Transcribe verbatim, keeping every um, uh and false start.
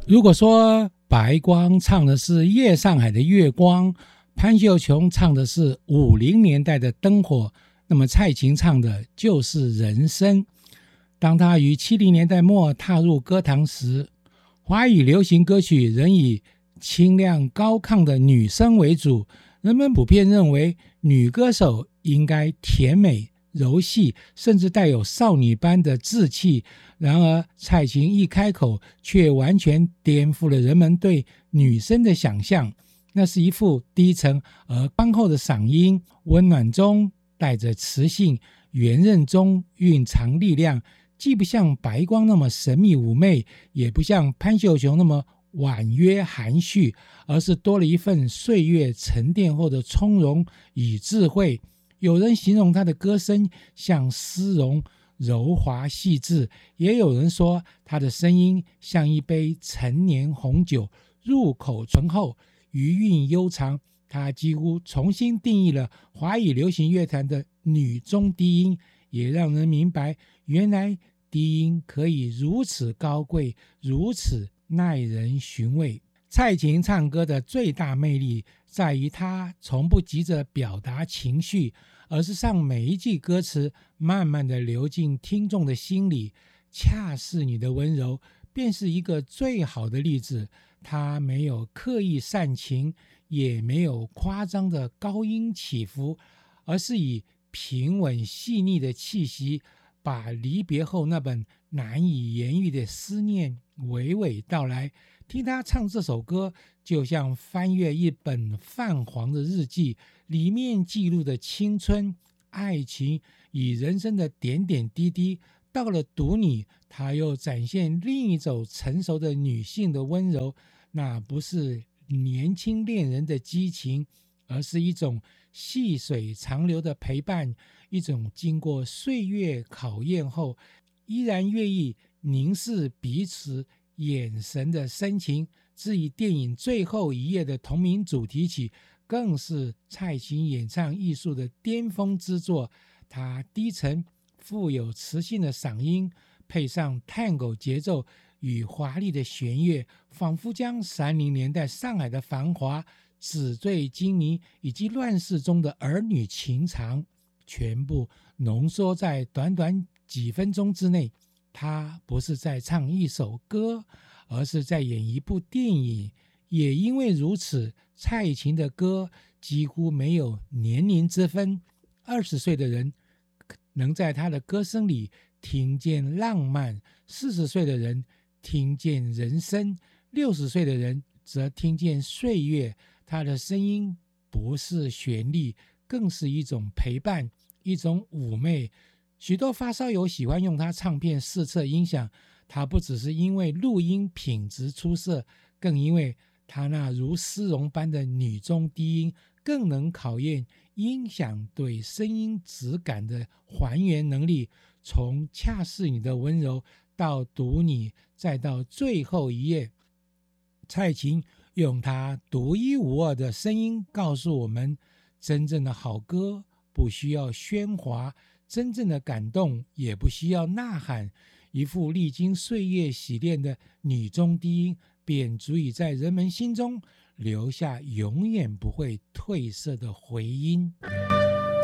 如果说白光唱的是夜上海的月光，潘秀琼唱的是五零年代的灯火，那么蔡琴唱的就是人生。当她于七零年代末踏入歌坛时，华语流行歌曲仍以清亮高亢的女声为主，人们普遍认为女歌手应该甜美柔细，甚至带有少女般的稚气。然而蔡琴一开口，却完全颠覆了人们对女生的想象。那是一副低沉而宽厚的嗓音，温暖中带着磁性，圆润中蕴藏力量，既不像白光那么神秘妩媚，也不像潘秀琼那么婉约含蓄，而是多了一份岁月沉淀后的从容与智慧。有人形容她的歌声像丝绒柔滑细致，也有人说她的声音像一杯陈年红酒，入口醇厚，余韵悠长。她几乎重新定义了华语流行乐坛的女中低音，也让人明白原来低音可以如此高贵，如此耐人寻味。蔡琴唱歌的最大魅力在于她从不急着表达情绪，而是让每一句歌词慢慢地流进听众的心里。恰似你的温柔便是一个最好的例子，她没有刻意煽情，也没有夸张的高音起伏，而是以平稳细腻的气息，把离别后那本难以言喻的思念娓娓道来。听他唱这首歌，就像翻阅一本泛黄的日记，里面记录的青春、爱情与人生的点点滴滴。到了读你，他又展现另一种成熟的女性的温柔，那不是年轻恋人的激情，而是一种细水长流的陪伴，一种经过岁月考验后依然愿意凝视彼此眼神的深情。至于电影最后一页的同名主题曲，更是蔡琴演唱艺术的巅峰之作。她低沉富有磁性的嗓音，配上探戈节奏与华丽的弦乐，仿佛将三零年代上海的繁华、纸醉金迷以及乱世中的儿女情长全部浓缩在短短几分钟之内。他不是在唱一首歌，而是在演一部电影。也因为如此，蔡琴的歌几乎没有年龄之分，二十岁的人能在他的歌声里听见浪漫，四十岁的人听见人生，六十岁的人则听见岁月。他的声音不是旋律，更是一种陪伴，一种妩媚。许多发烧友喜欢用他唱片试测音响，他不只是因为录音品质出色，更因为他那如丝绒般的女中低音更能考验音响对声音质感的还原能力。从恰似你的温柔到读你，再到最后一页，蔡琴用她独一无二的声音告诉我们，真正的好歌不需要喧哗，真正的感动也不需要呐喊。一副历经岁月洗练的女中低音，便足以在人们心中留下永远不会褪色的回音。